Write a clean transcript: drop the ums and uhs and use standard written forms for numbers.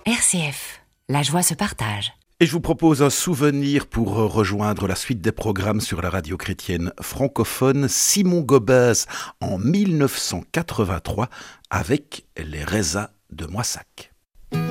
RCF, la joie se partage. Et je vous propose un souvenir pour rejoindre la suite des programmes sur la radio chrétienne francophone. Simon Gobez en 1983 avec les Raisins de Moissac.